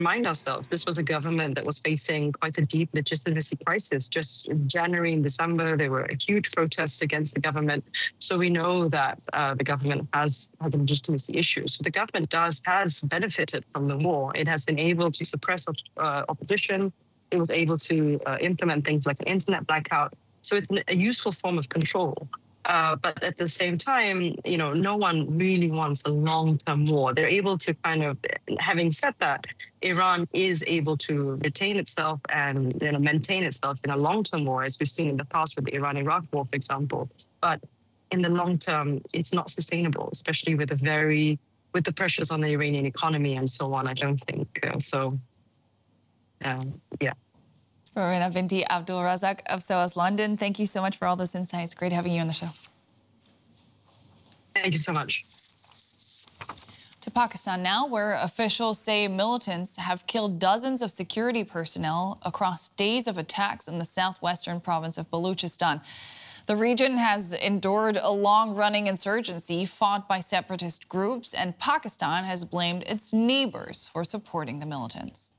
remind ourselves, this was a government that was facing quite a deep legitimacy crisis. Just in January and December, there were huge protests against the government. So we know that the government has a legitimacy issue. So the government has benefited from the war. It has been able to suppress opposition. It was able to implement things like an internet blackout. So it's a useful form of control. But at the same time, no one really wants a long-term war. They're able to having said that, Iran is able to retain itself and maintain itself in a long-term war, as we've seen in the past with the Iran-Iraq war, for example. But in the long term, it's not sustainable, especially with the pressures on the Iranian economy and so on. I don't think so. Yeah. Rowena Binti Abdul-Razak of SOAS London, thank you so much for all those insights. Great having you on the show. Thank you so much. To Pakistan now, where officials say militants have killed dozens of security personnel across days of attacks in the southwestern province of Balochistan. The region has endured a long-running insurgency fought by separatist groups, and Pakistan has blamed its neighbors for supporting the militants.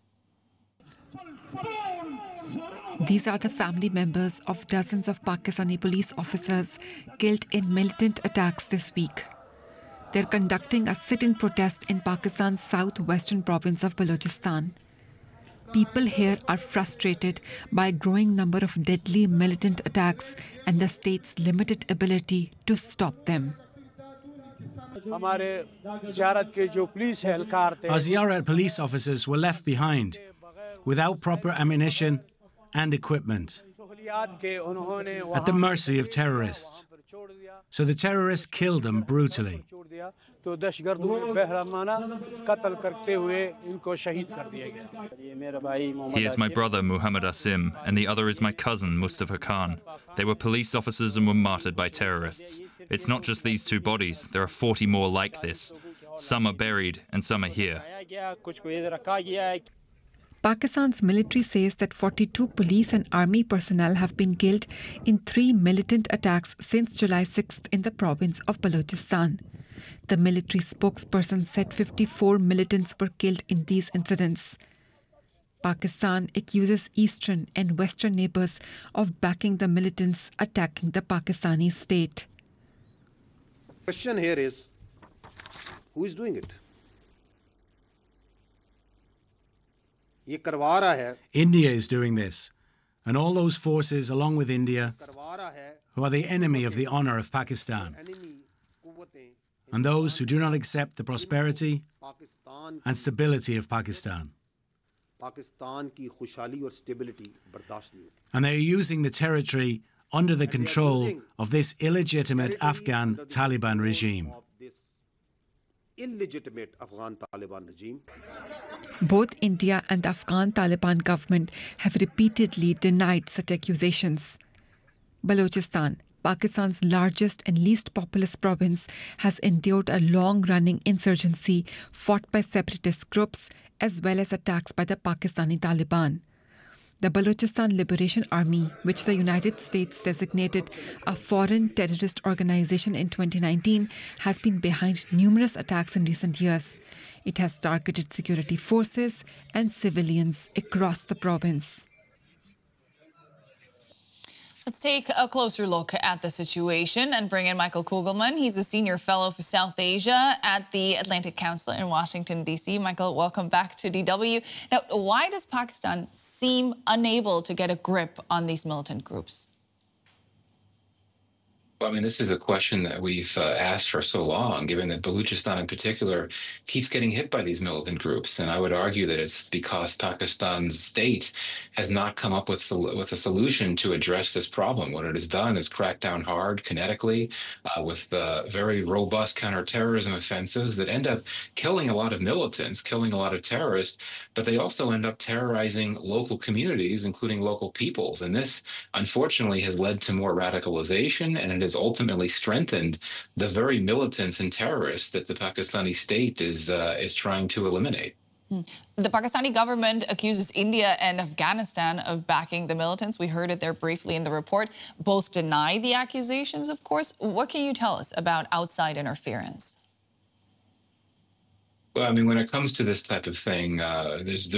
These are the family members of dozens of Pakistani police officers killed in militant attacks this week. They're conducting a sit-in protest in Pakistan's southwestern province of Balochistan. People here are frustrated by a growing number of deadly militant attacks and the state's limited ability to stop them. Our Ziyarat police officers were left behind without proper ammunition and equipment, at the mercy of terrorists. So the terrorists killed them brutally. He is my brother Muhammad Asim, and the other is my cousin Mustafa Khan. They were police officers and were martyred by terrorists. It's not just these two bodies, there are 40 more like this. Some are buried and some are here. Pakistan's military says that 42 police and army personnel have been killed in 3 militant attacks since July 6th in the province of Balochistan. The military spokesperson said 54 militants were killed in these incidents. Pakistan accuses eastern and western neighbors of backing the militants attacking the Pakistani state. The question here is, who is doing it? India is doing this, and all those forces along with India who are the enemy of the honor of Pakistan, and those who do not accept the prosperity and stability of Pakistan. And they are using the territory under the control of this illegitimate Afghan Taliban regime. Both India and the Afghan Taliban government have repeatedly denied such accusations. Balochistan, Pakistan's largest and least populous province, has endured a long-running insurgency fought by separatist groups as well as attacks by the Pakistani Taliban. The Balochistan Liberation Army, which the United States designated a foreign terrorist organization in 2019, has been behind numerous attacks in recent years. It has targeted security forces and civilians across the province. Let's take a closer look at the situation and bring in Michael Kugelman. He's a senior fellow for South Asia at the Atlantic Council in Washington, D.C. Michael, welcome back to DW. Now, why does Pakistan seem unable to get a grip on these militant groups? Well, I mean, this is a question that we've asked for so long, given that Balochistan in particular keeps getting hit by these militant groups. And I would argue that it's because Pakistan's state has not come up with a solution to address this problem. What it has done is crack down hard, kinetically, with very robust counterterrorism offensives that end up killing a lot of militants, killing a lot of terrorists, but they also end up terrorizing local communities, including local peoples. And this, unfortunately, has led to more radicalization, and it has ultimately strengthened the very militants and terrorists that the Pakistani state is trying to eliminate. The Pakistani government accuses India and Afghanistan of backing the militants. We heard it there briefly in the report. Both deny the accusations, of course. What can you tell us about outside interference? Well, I mean, when it comes to this type of thing, there's